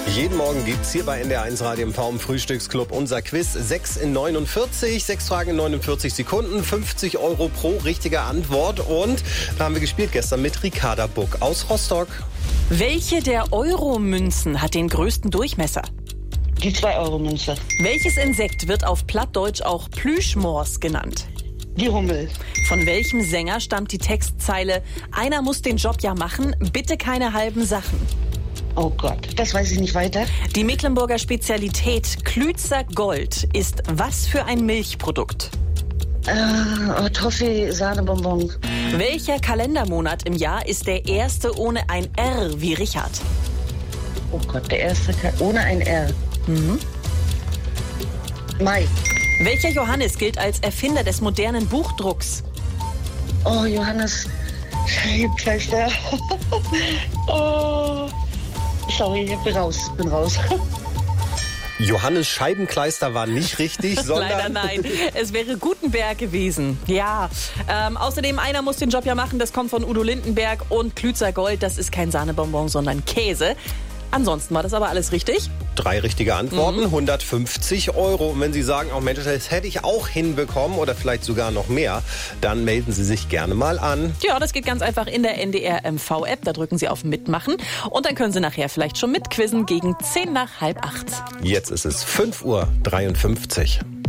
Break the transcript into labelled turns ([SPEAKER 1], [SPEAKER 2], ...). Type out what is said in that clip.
[SPEAKER 1] Jeden Morgen gibt's hier bei NDR1 Radio im Frühstücksclub unser Quiz. 6 in 49, 6 Fragen in 49 Sekunden, 50 € pro richtige Antwort. Und da haben wir gespielt gestern mit Ricarda Buck aus Rostock.
[SPEAKER 2] Welche der Euro-Münzen hat den größten Durchmesser?
[SPEAKER 3] Die 2-Euro-Münze.
[SPEAKER 2] Welches Insekt wird auf Plattdeutsch auch Plüschmors genannt?
[SPEAKER 3] Die Hummel.
[SPEAKER 2] Von welchem Sänger stammt die Textzeile „Einer muss den Job ja machen, bitte keine halben Sachen"?
[SPEAKER 3] Oh Gott, das weiß ich nicht weiter.
[SPEAKER 2] Die Mecklenburger Spezialität Klützer Gold ist was für ein Milchprodukt?
[SPEAKER 3] Toffee, Sahnebonbon.
[SPEAKER 2] Welcher Kalendermonat im Jahr ist der erste ohne ein R wie Richard?
[SPEAKER 3] Oh Gott, der erste ohne ein R. Mai.
[SPEAKER 2] Welcher Johannes gilt als Erfinder des modernen Buchdrucks?
[SPEAKER 3] Oh, Johannes. Scheibenkleister. Oh. Sorry, ich bin raus.
[SPEAKER 1] Johannes Scheibenkleister war nicht richtig, sondern...
[SPEAKER 2] Leider nein, es wäre Gutenberg gewesen. Ja, außerdem einer muss den Job ja machen, das kommt von Udo Lindenberg, und Klützer Gold, das ist kein Sahnebonbon, sondern Käse. Ansonsten war das aber alles richtig.
[SPEAKER 1] 3 richtige Antworten, 150 €. Und wenn Sie sagen, oh Mensch, das hätte ich auch hinbekommen oder vielleicht sogar noch mehr, dann melden Sie sich gerne mal an.
[SPEAKER 2] Ja, das geht ganz einfach in der NDR MV-App. Da drücken Sie auf Mitmachen und dann können Sie nachher vielleicht schon mitquizzen gegen 7:50.
[SPEAKER 1] Jetzt ist es 5:53 Uhr.